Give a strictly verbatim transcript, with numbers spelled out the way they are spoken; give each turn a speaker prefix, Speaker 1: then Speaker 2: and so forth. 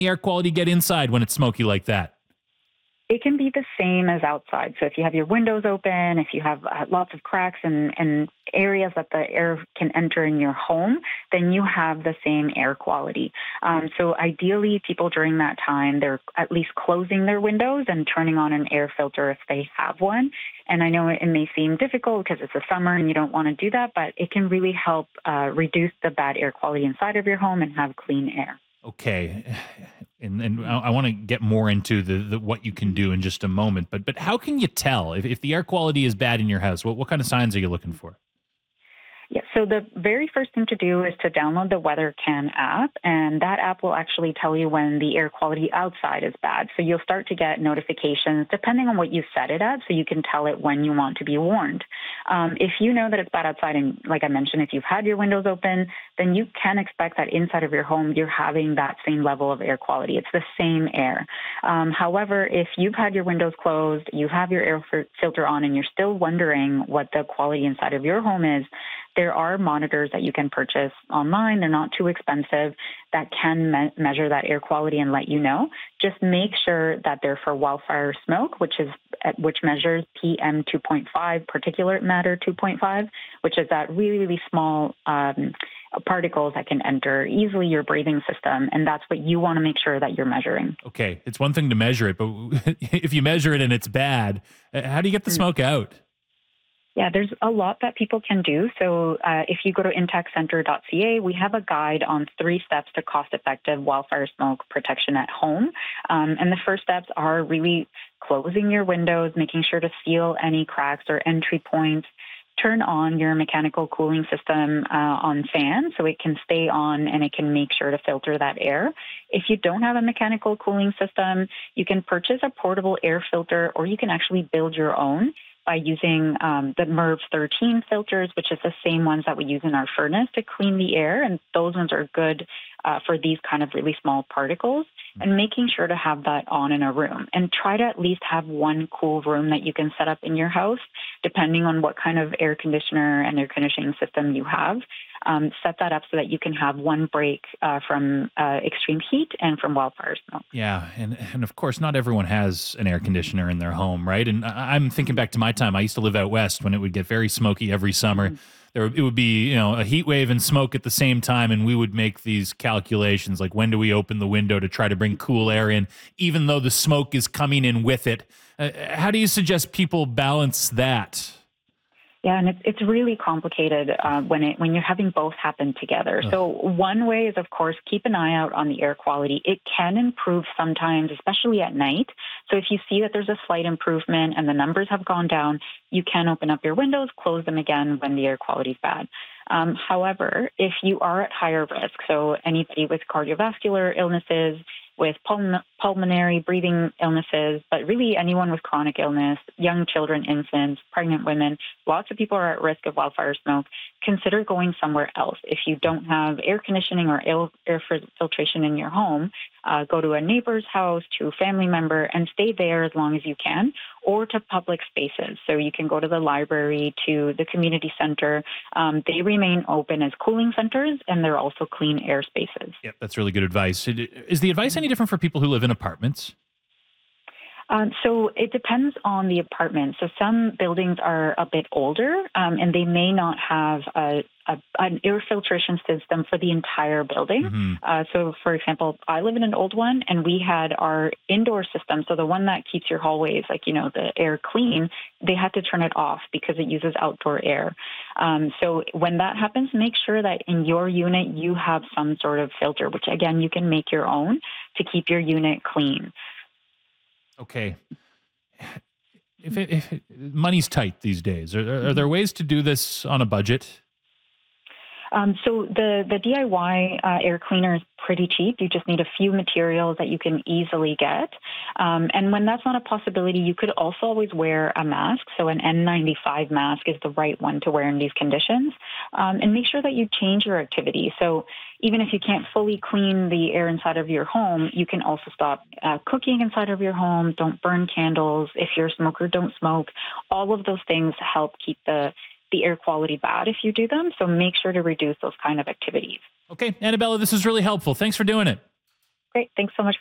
Speaker 1: the air quality get inside when it's smoky like that?
Speaker 2: It can be the same as outside. So if you have your windows open, if you have uh, lots of cracks and, and areas that the air can enter in your home, then you have the same air quality. Um, so ideally, people during that time, they're at least closing their windows and turning on an air filter if they have one. And I know it may seem difficult because it's the summer and you don't want to do that, but it can really help uh, reduce the bad air quality inside of your home and have clean air.
Speaker 1: Okay. And, and I, I want to get more into the, the what you can do in just a moment. But but how can you tell if, if the air quality is bad in your house? What, what kind of signs are you looking for?
Speaker 2: Yeah, so the very first thing to do is to download the WeatherCan app, and that app will actually tell you when the air quality outside is bad. So you'll start to get notifications depending on what you set it at, so you can tell it when you want to be warned. Um, if you know that it's bad outside, and like I mentioned, if you've had your windows open, then you can expect that inside of your home you're having that same level of air quality. It's the same air. Um, however, if you've had your windows closed, you have your air f- filter on, and you're still wondering what the quality inside of your home is, there are monitors that you can purchase online. They're not too expensive that can me- measure that air quality and let you know. Just make sure that they're for wildfire smoke, which is which measures P M two point five, particulate matter two point five, which is that really, really small um, particles that can enter easily your breathing system. And that's what you want to make sure that you're measuring.
Speaker 1: Okay, it's one thing to measure it, but if you measure it and it's bad, how do you get the smoke out?
Speaker 2: Yeah, there's a lot that people can do. So uh, if you go to intact center dot c a, we have a guide on three steps to cost-effective wildfire smoke protection at home. Um, and the first steps are really closing your windows, making sure to seal any cracks or entry points. Turn on your mechanical cooling system uh, on fan so it can stay on and it can make sure to filter that air. If you don't have a mechanical cooling system, you can purchase a portable air filter, or you can actually build your own by using um, the MERV thirteen filters, which is the same ones that we use in our furnace to clean the air. And those ones are good uh, for these kind of really small particles. And making sure to have that on in a room. And try to at least have one cool room that you can set up in your house, depending on what kind of air conditioner and air conditioning system you have. Um, set that up so that you can have one break uh, from uh, extreme heat and from wildfire smoke.
Speaker 1: Yeah, and and of course, not everyone has an air conditioner in their home, right? And I- I'm thinking back to my time. I used to live out west when it would get very smoky every summer. There, it would be, you know, a heat wave and smoke at the same time, and we would make these calculations like when do we open the window to try to bring cool air in, even though the smoke is coming in with it. Uh, how do you suggest people balance that?
Speaker 2: Yeah, and it's it's really complicated uh, when it when you're having both happen together. So one way is, of course, keep an eye out on the air quality. It can improve sometimes, especially at night. So if you see that there's a slight improvement and the numbers have gone down, you can open up your windows, close them again when the air quality is bad. Um, however, if you are at higher risk, so anybody with cardiovascular illnesses, with pulm- pulmonary breathing illnesses, but really anyone with chronic illness, young children, infants, pregnant women, lots of people are at risk of wildfire smoke. Consider going somewhere else. If you don't have air conditioning or air filtration in your home, uh, go to a neighbor's house, to a family member, and stay there as long as you can, or to public spaces. So you can go to the library, to the community center. Um, they remain open as cooling centers, and they're also clean air spaces.
Speaker 1: Yep, that's really good advice. Is the advice any different for people who live in apartments?
Speaker 2: Um, so it depends on the apartment. So some buildings are a bit older, um, and they may not have a, a, an air filtration system for the entire building.
Speaker 1: Mm-hmm.
Speaker 2: Uh, so, for example, I live in an old one, and we had our indoor system. So the one that keeps your hallways, like, you know, the air clean, they had to turn it off because it uses outdoor air. Um, so when that happens, make sure that in your unit you have some sort of filter, which, again, you can make your own to keep your unit clean.
Speaker 1: Okay. If, it, if it, money's tight these days, are, are there ways to do this on a budget?
Speaker 2: Um, so the, the D I Y uh, air cleaner is pretty cheap. You just need a few materials that you can easily get. Um, and when that's not a possibility, you could also always wear a mask. So an N ninety-five mask is the right one to wear in these conditions. Um, and make sure that you change your activity. So even if you can't fully clean the air inside of your home, you can also stop uh, cooking inside of your home. Don't burn candles. If you're a smoker, don't smoke. All of those things help keep the the air quality bad if you do them. So make sure to reduce those kind of activities.
Speaker 1: Okay, Annabella, this is really helpful. Thanks for doing it.
Speaker 2: Great. Thanks so much.